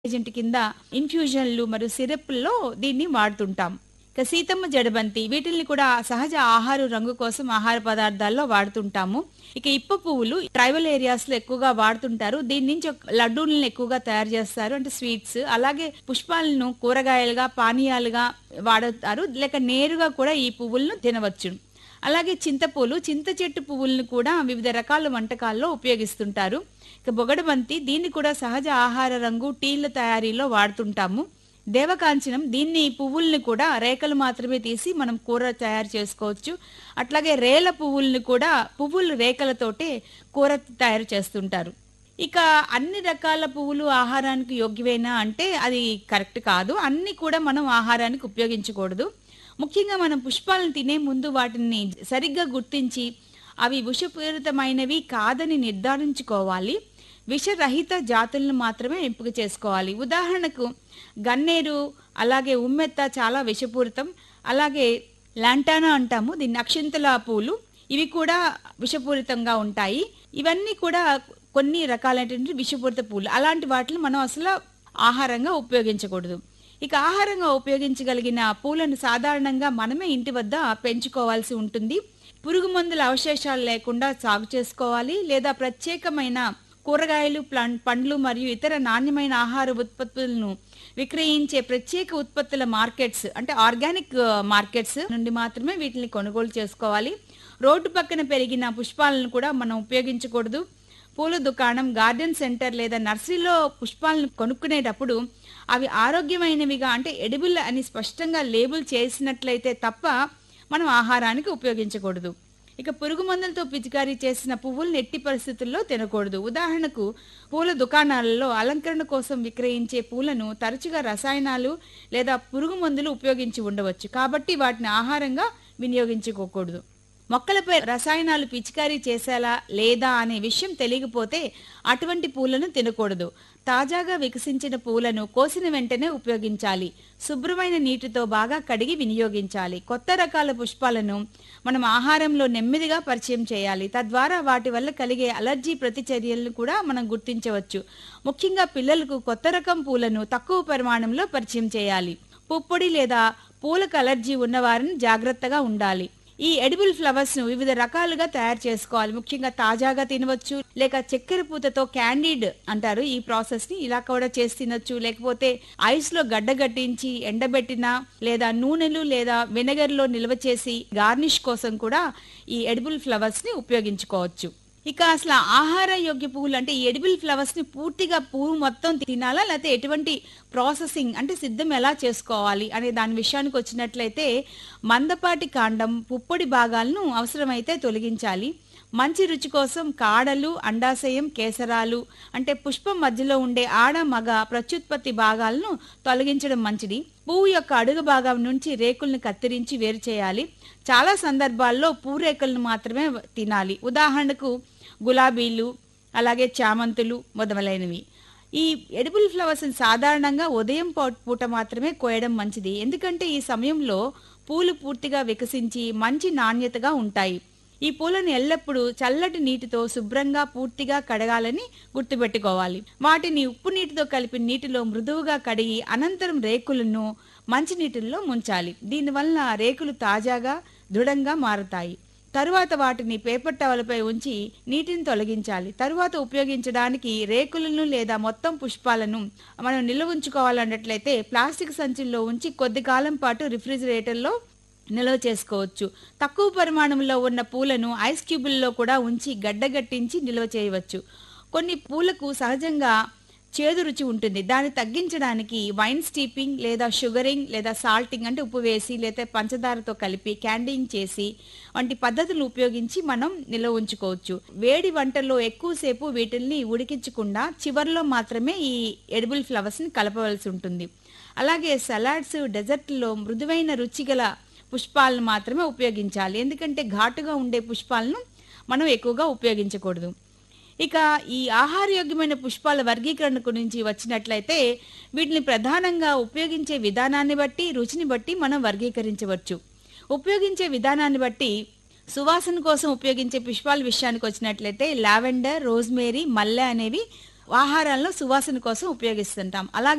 Agent కింద ఇన్ఫ్యూజన్లు మరియు సిరప్ల్లో దీన్ని వాడుతుంటాం. ఇక సీతమ్మ జడబంతి వీటిల్ని కూడా సహజ ఆహార రంగు కోసం ఆహార పదార్థాల్లో వాడుతుంటాము. ఇక ఇప్ప పువ్వులు ట్రైబల్ ఏరియాస్ లో ఎక్కువగా వాడుతుంటారు. దీని నుంచి లడ్డూలను ఎక్కువగా తయారు చేస్తారు, అంటే స్వీట్స్. అలాగే పుష్పాలను కూరగాయలుగా పానీయాలుగా వాడతారు, లేక నేరుగా కూడా ఈ పువ్వులను తినవచ్చు. అలాగే చింతపూలు చింత చెట్టు పువ్వులను కూడా వివిధ రకాల వంటకాల్లో ఉపయోగిస్తుంటారు. ఇక బొగడబంతి దీన్ని కూడా సహజ ఆహార రంగు టీల తయారీలో వాడుతుంటాము. దేవకాంచనం దీన్ని పువ్వుల్ని కూడా రేకలు మాత్రమే తీసి మనం కూర తయారు చేసుకోవచ్చు. అట్లాగే రేల పువ్వుల్ని కూడా పువ్వులు రేకలతోటే కూర తయారు చేస్తుంటారు. ఇక అన్ని రకాల పువ్వులు ఆహారానికి యోగ్యమేనా అంటే అది కరెక్ట్ కాదు. అన్ని కూడా మనం ఆహారానికి ఉపయోగించకూడదు. ముఖ్యంగా మనం పుష్పాలను తినే ముందు వాటిని సరిగ్గా గుర్తించి అవి విషపూరితమైనవి కాదని నిర్ధారించుకోవాలి. విషరహిత జాతులను మాత్రమే ఎంపిక చేసుకోవాలి. ఉదాహరణకు గన్నేరు, అలాగే ఉమ్మెత్త చాలా విషపూరితం. అలాగే లాంటానా అంటాము దీన్ని, అక్షింతల పూలు, ఇవి కూడా విషపూరితంగా ఉంటాయి. ఇవన్నీ కూడా కొన్ని రకాలైనటువంటి విషపూరిత పూలు. అలాంటి వాటిని మనం అసలు ఆహారంగా ఉపయోగించకూడదు. ఇక ఆహారంగా ఉపయోగించగలిగిన పూలను సాధారణంగా మనమే ఇంటి వద్ద పెంచుకోవాల్సి ఉంటుంది. పురుగు మందుల అవశేషాలు లేకుండా సాగు చేసుకోవాలి. లేదా ప్రత్యేకమైన కూరగాయలు, పండ్లు మరియు ఇతర నాణ్యమైన ఆహార ఉత్పత్తులను విక్రయించే ప్రత్యేక ఉత్పత్తుల మార్కెట్స్, అంటే ఆర్గానిక్ మార్కెట్స్ నుండి మాత్రమే వీటిని కొనుగోలు చేసుకోవాలి. రోడ్డు పక్కన పెరిగిన పుష్పాలను కూడా మనం ఉపయోగించకూడదు. పూల దుకాణం, గార్డెన్ సెంటర్ లేదా నర్సరీలో పుష్పాలను కొనుక్కునేటప్పుడు అవి ఆరోగ్యమైనవిగా, అంటే ఎడిబుల్ అని స్పష్టంగా లేబుల్ చేసినట్లయితే తప్ప మనం ఆహారానికి ఉపయోగించకూడదు. ఇక పురుగు మందులతో పిచికారీ చేసిన పువ్వులను ఎట్టి పరిస్థితుల్లో తినకూడదు. ఉదాహరణకు పూల దుకాణాలలో అలంకరణ కోసం విక్రయించే పూలను తరచుగా రసాయనాలు లేదా పురుగు మందులు ఉపయోగించి ఉండవచ్చు. కాబట్టి వాటిని ఆహారంగా వినియోగించుకోకూడదు. మొక్కలపై రసాయనాలు పిచికారీ చేసేలా లేదా అనే విషయం తెలియకపోతే అటువంటి పూలను తినకూడదు. తాజాగా వికసించిన పూలను కోసిన వెంటనే ఉపయోగించాలి. శుభ్రమైన నీటితో బాగా కడిగి వినియోగించాలి. కొత్త రకాల పుష్పాలను మనం ఆహారంలో నెమ్మదిగా పరిచయం చేయాలి. తద్వారా వాటి వల్ల కలిగే అలర్జీ ప్రతిచర్యలను కూడా మనం గుర్తించవచ్చు. ముఖ్యంగా పిల్లలకు కొత్త రకం పూలను తక్కువ పరిమాణంలో పరిచయం చేయాలి. పుప్పొడి లేదా పూలకు అలర్జీ ఉన్నవారిని జాగ్రత్తగా ఉండాలి. ఈ ఎడిబుల్ ఫ్లవర్స్ ను వివిధ రకాలుగా తయారు చేసుకోవాలి. ముఖ్యంగా తాజాగా తినవచ్చు, లేక చక్కెర పూతతో క్యాండీడ్ అంటారు ఈ ప్రాసెస్ ని, ఇలా కూడా చేసి తినొచ్చు. లేకపోతే ఐస్ లో గడ్డగట్టించి ఎండబెట్టిన, లేదా నూనెలు లేదా వెనిగర్ లో నిల్వ చేసి గార్నిష్ కోసం కూడా ఈ ఎడిబుల్ ఫ్లవర్స్ ని ఉపయోగించుకోవచ్చు. ఇక అసలు ఆహార యోగ్య పువ్వులు అంటే ఈ ఎడిబుల్ ఫ్లవర్స్ ని పూర్తిగా పువ్వు మొత్తం తినాలా, లేకపోతే ఎటువంటి ప్రాసెసింగ్ అంటే సిద్ధం ఎలా చేసుకోవాలి అనే దాని విషయానికి వచ్చినట్లయితే మందపాటి కాండం, పుప్పొడి భాగాలను అవసరమైతే తొలగించాలి. మంచి రుచి కోసం కాడలు, అండాశయం, కేసరాలు అంటే పుష్పం మధ్యలో ఉండే ఆడ మగ ప్రత్యుత్పత్తి భాగాలను తొలగించడం మంచిది. పువ్వు యొక్క అడుగు భాగం నుంచి రేకులను కత్తిరించి వేరు చేయాలి. చాలా సందర్భాల్లో పూరేకులను మాత్రమే తినాలి. ఉదాహరణకు గులాబీలు, అలాగే చామంతులు మొదలైనవి. ఈ ఎడిబుల్ ఫ్లవర్స్ సాధారణంగా ఉదయం పూట మాత్రమే కోయడం మంచిది. ఎందుకంటే ఈ సమయంలో పూలు పూర్తిగా వికసించి మంచి నాణ్యతగా ఉంటాయి. ఈ పూలను ఎల్లప్పుడూ చల్లటి నీటితో శుభ్రంగా పూర్తిగా కడగాలని గుర్తుపెట్టుకోవాలి. వాటిని ఉప్పు నీటితో కలిపి నీటిలో మృదువుగా కడిగి అనంతరం రేకులను మంచి నీటిల్లో ముంచాలి. దీనివల్ల రేకులు తాజాగా దృఢంగా మారుతాయి. తరువాత వాటిని పేపర్ టవల్పై ఉంచి నీటిని తొలగించాలి. తరువాత ఉపయోగించడానికి రేకులను లేదా మొత్తం పుష్పాలను మనం నిల్వ ఉంచుకోవాలన్నట్లయితే ప్లాస్టిక్ సంచుల్లో ఉంచి కొద్ది కాలం పాటు రిఫ్రిజిరేటర్లో నిల్వ చేసుకోవచ్చు. తక్కువ పరిమాణంలో ఉన్న పూలను ఐస్ క్యూబుల్లో కూడా ఉంచి గడ్డగట్టించి నిల్వ చేయవచ్చు. కొన్ని పూలకు సహజంగా చేదు రుచి ఉంటుంది. దాన్ని తగ్గించడానికి వైన్ స్టీపింగ్ లేదా షుగరింగ్ లేదా సాల్టింగ్ అంటే ఉప్పు వేసి లేదా పంచదారతో కలిపి క్యాండింగ్ చేసి వంటి పద్ధతులు ఉపయోగించి మనం నిల్వ ఉంచుకోవచ్చు. వేడి వంటల్లో ఎక్కువసేపు వీటిల్ని ఉడికించకుండా చివర్లో మాత్రమే ఈ ఎడిబుల్ ఫ్లవర్స్ ని కలపవలసి ఉంటుంది. అలాగే సలాడ్స్, డెజర్ట్లో మృదువైన రుచిగల పుష్పాలను మాత్రమే ఉపయోగించాలి. ఎందుకంటే ఘాటుగా ఉండే పుష్పాలను మనం ఎక్కువగా ఉపయోగించకూడదు. ఇక ఈ ఆహారయోగ్యమైన పుష్పాల వర్గీకరణ గురించి వచ్చినట్లయితే వీటిని ప్రధానంగా ఉపయోగించే విధానాన్ని బట్టి, రుచిని బట్టి మనం వర్గీకరించవచ్చు. ఉపయోగించే విధానాన్ని బట్టి సువాసన కోసం ఉపయోగించే పుష్పాల విషయానికి వచ్చినట్లయితే లావెండర్, రోజ్మేరీ, మల్లె అనేవి ఆహారాల్లో సువాసన కోసం ఉపయోగిస్తుంటాం. అలాగే